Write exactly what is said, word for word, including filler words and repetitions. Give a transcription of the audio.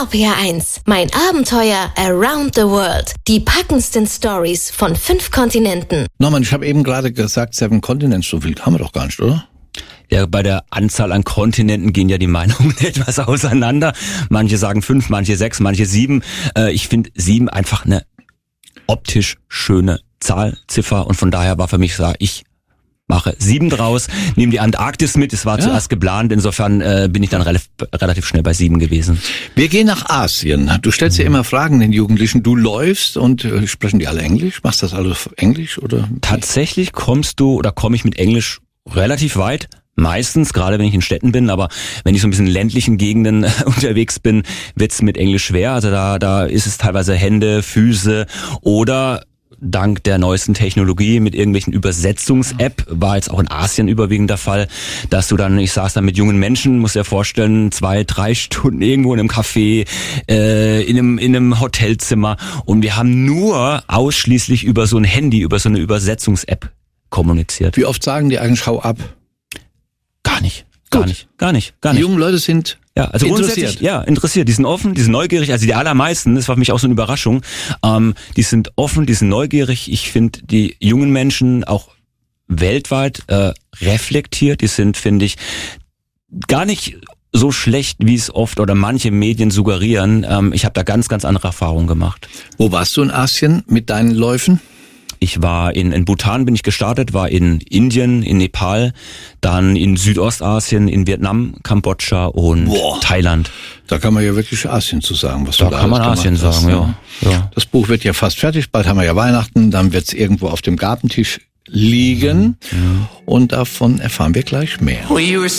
R P R eins. Mein Abenteuer around the world. Die packendsten Stories von fünf Kontinenten. Norman, ich habe eben gerade gesagt, Seven Continents, so viel haben wir doch gar nicht, oder? Ja, bei der Anzahl an Kontinenten gehen ja die Meinungen etwas auseinander. Manche sagen fünf, manche sechs, manche sieben. Äh, ich finde sieben einfach eine optisch schöne Zahl, Ziffer, und von daher war für mich, sag ich, mache sieben draus, nehme die Antarktis mit, es war ja zuerst geplant, insofern äh, bin ich dann relativ, relativ schnell bei sieben gewesen. Wir gehen nach Asien. Du stellst ja immer Fragen den Jugendlichen, du läufst und äh, sprechen die alle Englisch? Machst das alles auf Englisch oder? Tatsächlich kommst du oder komme ich mit Englisch relativ weit. Meistens, gerade wenn ich in Städten bin, aber wenn ich so ein bisschen in ländlichen Gegenden unterwegs bin, wird's mit Englisch schwer. Also da, da ist es teilweise Hände, Füße oder dank der neuesten Technologie mit irgendwelchen Übersetzungs-App, war jetzt auch in Asien überwiegend der Fall, dass du dann, ich saß dann mit jungen Menschen, muss dir vorstellen, zwei, drei Stunden irgendwo in einem Café, äh, in einem, in einem Hotelzimmer, und wir haben nur ausschließlich über so ein Handy, über so eine Übersetzungs-App kommuniziert. Wie oft sagen die eigentlich hau ab? Gar nicht, gar Gut. nicht, gar nicht, gar nicht. Die jungen Leute sind Ja, also interessiert. grundsätzlich, ja, interessiert. Die sind offen, die sind neugierig. Also die allermeisten, das war für mich auch so eine Überraschung, ähm, die sind offen, die sind neugierig. Ich finde die jungen Menschen auch weltweit äh, reflektiert. Die sind, finde ich, gar nicht so schlecht, wie es oft oder manche Medien suggerieren. Ähm, ich habe da ganz, ganz andere Erfahrungen gemacht. Wo warst du in Asien mit deinen Läufen? Ich war in, in Bhutan bin ich gestartet, war in Indien, in Nepal, dann in Südostasien, in Vietnam, Kambodscha und Boah. Thailand. Da kann man ja wirklich Asien zu sagen, was Da du da kann man alles Asien gemacht hast, sagen, ja. ja. Das Buch wird ja fast fertig, bald haben wir ja Weihnachten, dann wird es irgendwo auf dem Gartentisch liegen, Mhm. und davon erfahren wir gleich mehr.